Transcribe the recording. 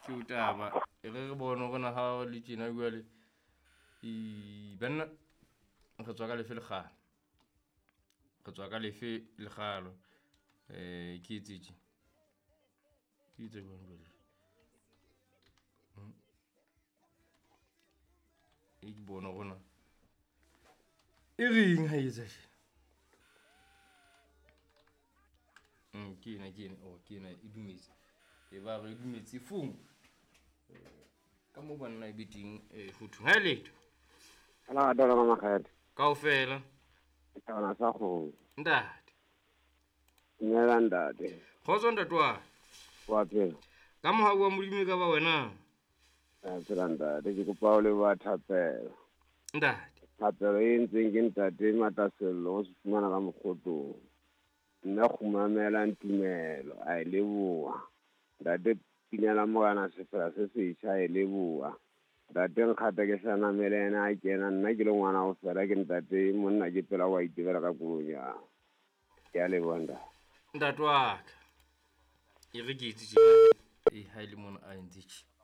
ke o taba e re bone gona ha le tjena jwale banna re tswa ka lefe le kgale re tswa ka lefe le kgalo ke etse bone jwale e ke bone gona e reng ha etsa ke ena e dumetse e ba re dumetse fung ka mo banna e beting go thung ha letho Ala dala mama khaete. kaofela Tana sa go. ntate Nyela ndate. kgotso ntatwa Wa phela. ka moha bua modimo ka ba wena Phela ndate ke kopa o le ba thapela. ntate Thapelo e ntseng ke ntate Matasello o se fumana ka mokgotong. Nna khumamela ntumelo a leboa. Ndate pinela mogana sefela se setšha e leboa. Ndate nkgata ke sa namele ena a kena nna ke le ngwana go fela ke ntate monna ke pela wa itebela ka kolonya. Ke a leboa ndate. ntate wa ka e re ke etse ha ile mona a ntse